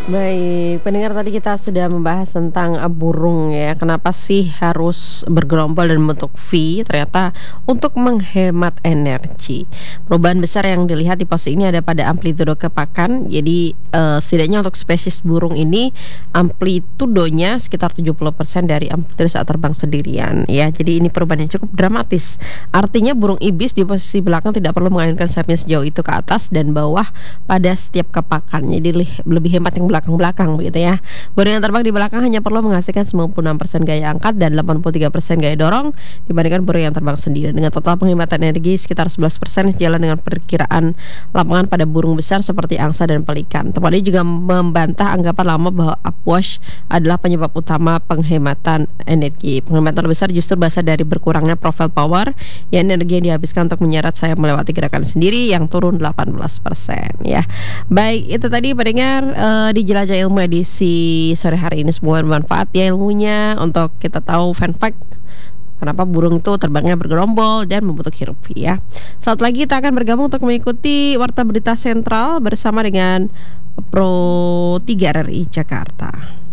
Baik, pendengar tadi kita sudah membahas tentang burung ya. Kenapa sih harus bergerombol dan membentuk V? Ternyata untuk menghemat energi. Perubahan besar yang dilihat di pose ini ada pada amplitudo kepakan. Jadi setidaknya untuk spesies burung ini amplitudonya sekitar 70% dari amplitudo saat terbang sendirian ya. Jadi ini perubahan yang cukup dramatis. Artinya burung ibis di posisi belakang tidak perlu mengayunkan sayapnya sejauh itu ke atas dan bawah pada setiap kepakan. Jadi lebih hemat yang belakang-belakang begitu ya. Burung yang terbang di belakang hanya perlu menghasilkan 96% gaya angkat dan 83% gaya dorong dibandingkan burung yang terbang sendiri. Dengan total penghematan energi sekitar 11% sejalan dengan perkiraan lapangan pada burung besar seperti angsa dan pelikan. Tempat ini juga membantah anggapan lama bahwa upwash adalah penyebab utama penghematan energi. Penghematan besar justru berasal dari berkurangnya profile power, ya energi yang dihabiskan untuk menyeret sayap melewati gerakan sendiri yang turun 18% ya. Baik, itu tadi pendengar di Jelajah Ilmu edisi sore hari ini, semoga bermanfaat ya ilmunya untuk kita tahu fun fact kenapa burung itu terbangnya bergerombol dan membentuk huruf V ya. Saat lagi kita akan bergabung untuk mengikuti Warta Berita Sentral bersama dengan Pro 3 RRI Jakarta.